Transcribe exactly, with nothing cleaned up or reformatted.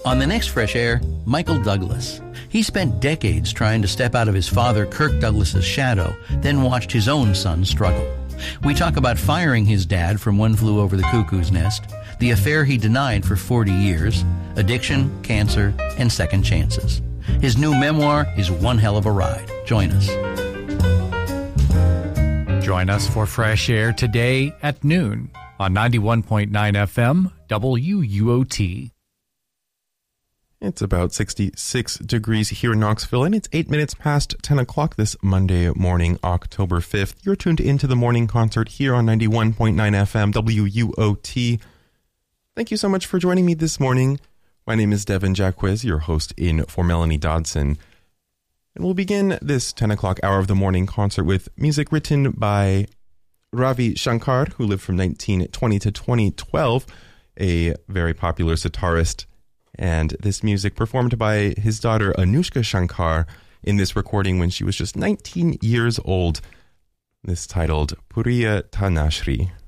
On the next Fresh Air, Michael Douglas. He spent decades trying to step out of his father Kirk Douglas's shadow, then watched his own son struggle. We talk about firing his dad from One Flew Over the Cuckoo's Nest, the affair he denied for forty years, addiction, cancer, and second chances. His new memoir is one hell of a ride. Join us. Join us for Fresh Air today at noon on ninety-one point nine F M W U O T. It's about sixty-six degrees here in Knoxville, and it's eight minutes past ten o'clock this Monday morning, October fifth. You're tuned into the morning concert here on ninety-one point nine F M W U O T. Thank you so much for joining me this morning. My name is Devin Jacquez, your host in for Melanie Dodson. And we'll begin this ten o'clock hour of the morning concert with music written by Ravi Shankar, who lived from nineteen twenty to twenty twelve, a very popular sitarist. And this music performed by his daughter Anushka Shankar in this recording when she was just nineteen years old. This titled Puriya Tanashri.